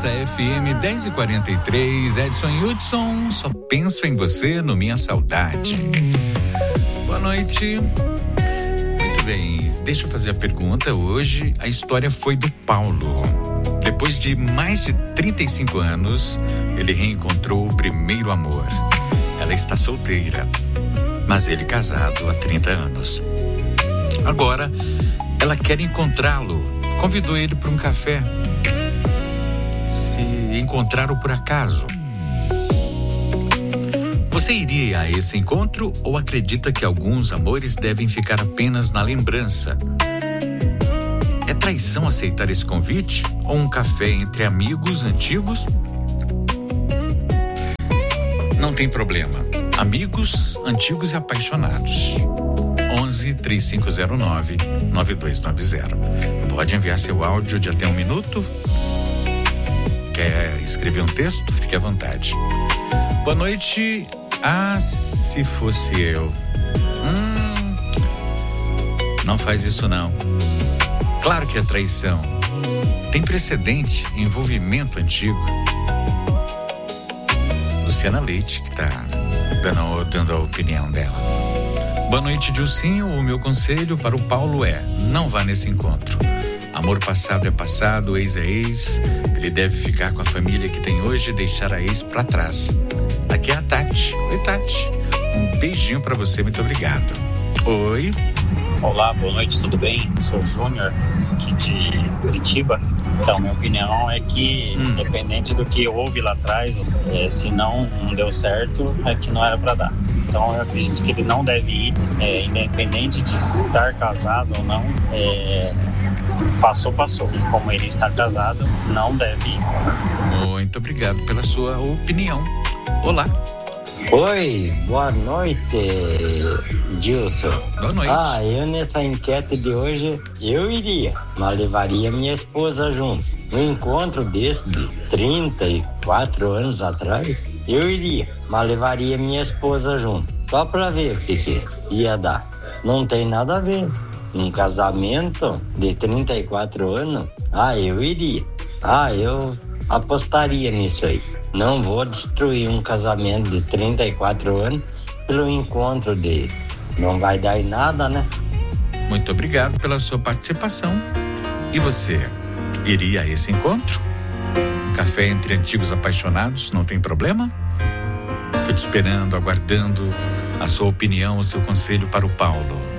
Massa FM 10h43, Edson e Hudson, só penso em você no Minha Saudade. Boa noite. Muito bem, deixa eu fazer a pergunta. Hoje a história foi do Paulo. Depois de mais de 35 anos, ele reencontrou o primeiro amor. Ela está solteira, mas ele casado há 30 anos. Agora, ela quer encontrá-lo. Convidou ele para um café. Se encontraram por acaso. Você iria a esse encontro ou acredita que alguns amores devem ficar apenas na lembrança? É traição aceitar esse convite ou um café entre amigos antigos? Não tem problema. Amigos antigos e apaixonados. 11-3509-9290. Pode enviar seu áudio de até 1 minuto. Quer escrever um texto? Fique à vontade. Boa noite. Ah, se fosse eu. Não faz isso não. Claro que é traição. Tem precedente, envolvimento antigo. Luciana Leite, que tá dando a opinião dela. Boa noite, Dilcinho. O meu conselho para o Paulo é: não vá nesse encontro. Amor passado é passado, ex é ex. Ele deve ficar com a família que tem hoje e deixar a ex pra trás. Aqui é a Tati. Oi, Tati. Um beijinho pra você, muito obrigado. Oi. Olá, boa noite, tudo bem? Sou o Júnior, aqui de Curitiba. Então, minha opinião é que, independente do que houve lá atrás, se não deu certo, é que não era para dar. Então, eu acredito que ele não deve ir, independente de estar casado ou não, passou. E como ele está casado, não deve ir. Muito obrigado pela sua opinião. Olá. Oi, boa noite, Dilson. Boa noite. Eu nessa enquete de hoje, eu iria, mas levaria minha esposa junto. No encontro desse de 34 anos atrás, eu iria, mas levaria minha esposa junto. Só pra ver o que ia dar. Não tem nada a ver. Um casamento de 34 anos, eu iria. Eu apostaria nisso aí. Não vou destruir um casamento de 34 anos pelo encontro dele. Não vai dar em nada, né? Muito obrigado pela sua participação. E você, iria a esse encontro? Um café entre antigos apaixonados, não tem problema? Estou te esperando, aguardando a sua opinião, o seu conselho para o Paulo.